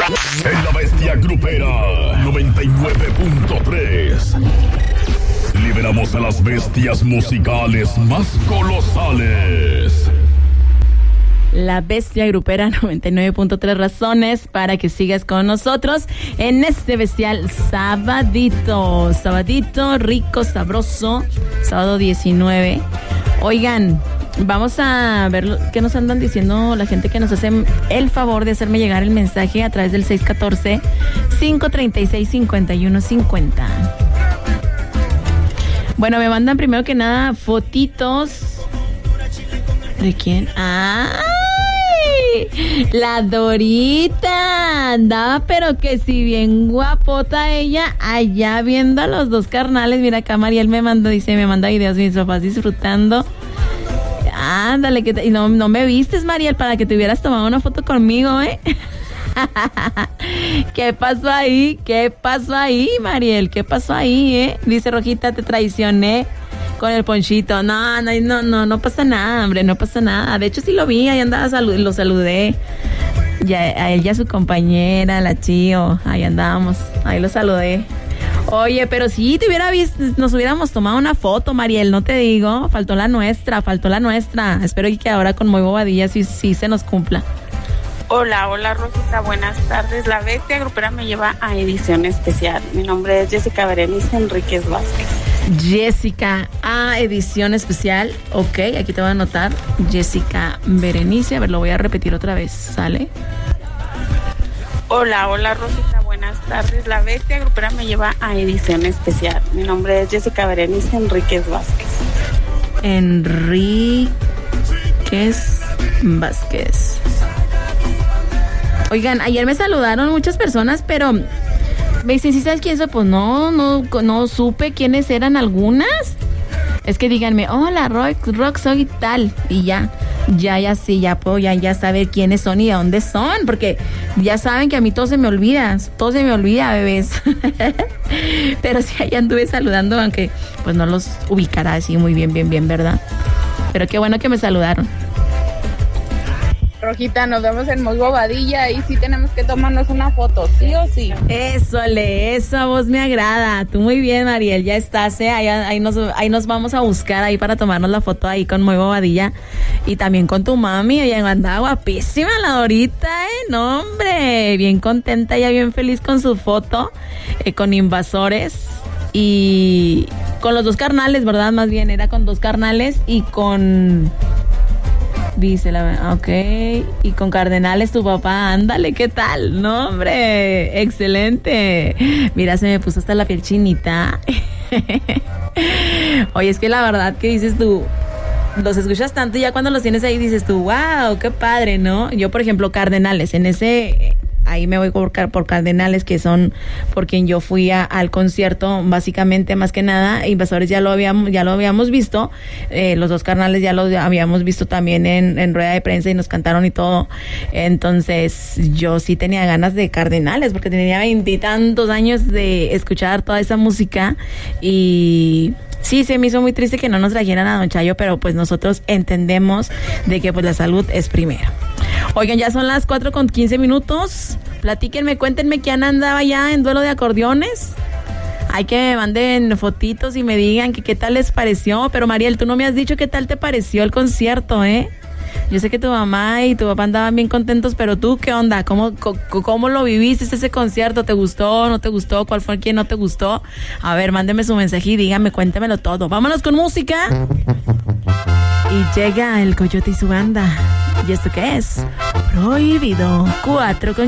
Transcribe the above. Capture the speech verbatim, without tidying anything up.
En la Bestia Grupera noventa y nueve punto tres. Liberamos a las bestias musicales más colosales. La Bestia Grupera noventa y nueve punto tres, razones para que sigas con nosotros en este bestial sabadito. Sabadito, rico, sabroso, sábado diecinueve. Oigan, vamos a ver qué nos andan diciendo la gente que nos hace el favor de hacerme llegar el mensaje a través del seis uno cuatro, cinco tres seis, cinco uno cinco cero. Bueno, me mandan primero que nada fotitos. ¿De quién? ¡Ay! La Dorita andaba, pero que si bien guapota ella, allá viendo a los dos carnales. Mira, acá Mariel me mandó, dice, me manda videos de mis papás disfrutando. Ándale, que te, y no, no me vistes, Mariel, para que te hubieras tomado una foto conmigo, ¿eh? ¿Qué pasó ahí? ¿Qué pasó ahí, Mariel? ¿Qué pasó ahí, eh? Dice Rojita, te traicioné con el Ponchito. No, no, no, no, no pasa nada, hombre, no pasa nada. De hecho, sí lo vi, ahí andaba, salud, lo saludé. Ya, a él y a su compañera, la Chío, ahí andábamos, ahí lo saludé. Oye, pero sí, te hubiera visto, nos hubiéramos tomado una foto, Mariel, no te digo, faltó la nuestra, faltó la nuestra. Espero que ahora con Muy Bobadilla sí, sí se nos cumpla. Hola, hola Rosita, buenas tardes. La Bestia Grupera me lleva a edición especial. Mi nombre es Jessica Berenice Enríquez Vázquez. Jessica, a edición especial. Ok, aquí te voy a anotar. Jessica Berenice, a ver, lo voy a repetir otra vez, ¿sale? Hola, hola Rosita, buenas tardes. La Bestia Grupera me lleva a edición especial. Mi nombre es Jessica Berenice Enríquez Vázquez. Enríquez Vázquez. Oigan, ayer me saludaron muchas personas, pero me dicen, ¿sí sabes quién soy? Pues no, no, no supe quiénes eran algunas. Es que díganme, hola, Rock, Rock, soy tal, y ya, ya, ya sí, ya puedo ya, ya saber quiénes son y de dónde son, porque ya saben que a mí todo se me olvida, todo se me olvida, bebés. Pero sí, ahí anduve saludando, aunque pues no los ubicará así muy bien, bien, bien, ¿verdad? Pero qué bueno que me saludaron. Rojita, nos vemos en Muy Bobadilla y sí tenemos que tomarnos una foto, ¿sí o sí? Eso, le, esa voz me agrada. Tú muy bien, Mariel, ya estás, ¿eh? Ahí, ahí, nos, ahí nos vamos a buscar ahí para tomarnos la foto ahí con Muy Bobadilla y también con tu mami. Ella andaba guapísima la Dorita, ¿eh? No, hombre, bien contenta, ella bien feliz con su foto, eh, con Invasores y con los dos carnales, ¿verdad? Más bien, era con dos carnales y con... Dice la, ok, y con Cardenales tu papá, ándale, ¿qué tal? No, hombre, excelente. Mira, se me puso hasta la piel chinita. Oye, es que la verdad que dices tú, los escuchas tanto y ya cuando los tienes ahí dices tú, wow, qué padre, ¿no? Yo, por ejemplo, Cardenales, en ese... Ahí me voy por, por Cardenales, que son por quien yo fui a, al concierto, básicamente, más que nada. Invasores ya lo habíamos, ya lo habíamos visto, eh, los dos carnales ya los habíamos visto también en, en rueda de prensa y nos cantaron y todo. Entonces, yo sí tenía ganas de Cardenales, porque tenía veintitantos años de escuchar toda esa música y... Sí, se me hizo muy triste que no nos trajeran a Don Chayo, pero pues nosotros entendemos de que pues la salud es primero. Oigan, ya son las cuatro con quince minutos. Platíquenme, cuéntenme quién andaba ya en duelo de acordeones. Hay que me manden fotitos y me digan que qué tal les pareció. Pero Mariel, tú no me has dicho qué tal te pareció el concierto, ¿eh? Yo sé que tu mamá y tu papá andaban bien contentos, pero tú, ¿qué onda? ¿Cómo, cómo, cómo lo viviste ese concierto? ¿Te gustó? ¿No te gustó? ¿Cuál fue quien no te gustó? A ver, mándeme su mensaje y dígame, cuéntemelo todo. Vámonos con música. Y llega el Coyote y su banda. ¿Y esto qué es? Prohibido. Cuatro con